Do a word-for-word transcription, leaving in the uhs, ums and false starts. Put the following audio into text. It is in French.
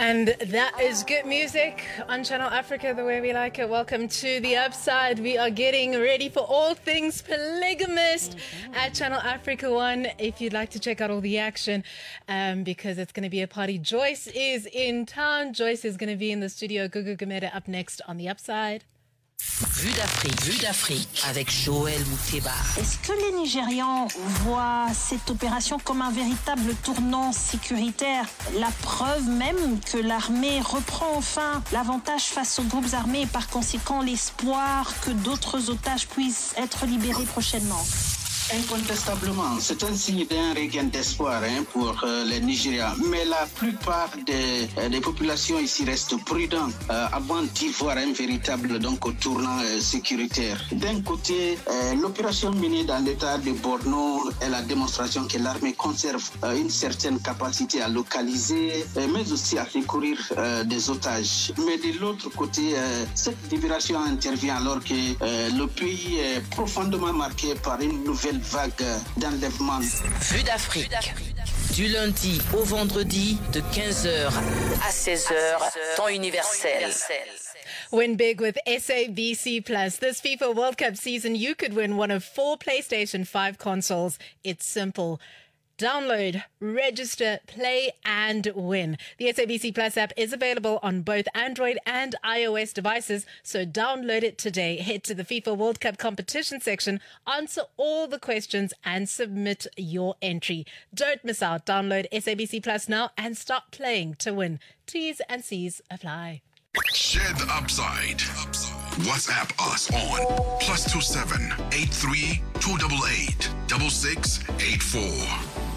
And that is good music on Channel Africa, the way we like it. Welcome to The Upside. We are getting ready for all things polygamist at Channel Africa One. If you'd like to check out all the action, um, because it's going to be a party. Joyce is in town. Joyce is going to be in the studio. Gugu Gumede up next on The Upside. Vue d'Afrique, Vue d'Afrique avec Joël Mouteba. Est-ce que les Nigérians voient cette opération comme un véritable tournant sécuritaire? La preuve même que l'armée reprend enfin l'avantage face aux groupes armés et par conséquent l'espoir que d'autres otages puissent être libérés prochainement. Incontestablement, c'est un signe d'un regain d'espoir hein, pour euh, les Nigérians. Mais la plupart des, euh, des populations ici restent prudentes euh, avant d'y voir un véritable donc, tournant euh, sécuritaire. D'un côté, euh, l'opération menée dans l'état de Borno est la démonstration que l'armée conserve euh, une certaine capacité à localiser, euh, mais aussi à secourir euh, des otages. Mais de l'autre côté, euh, cette libération intervient alors que euh, le pays est profondément marqué par une nouvelle vague d'enlèvement. Vue d'Afrique, du lundi au vendredi de quinze heures à seize heures, temps universel. Win big with S A B C Plus. This FIFA World Cup season, you could win one of four PlayStation five consoles. It's simple. Download, register, play, and win. The S A B C Plus app is available on both Android and iOS devices, so download it today. Head to the FIFA World Cup competition section, answer all the questions, and submit your entry. Don't miss out. Download S A B C Plus now and start playing to win. T's and C's apply. Share the upside. WhatsApp us on plus two seven eight three two eight eight six six eight four.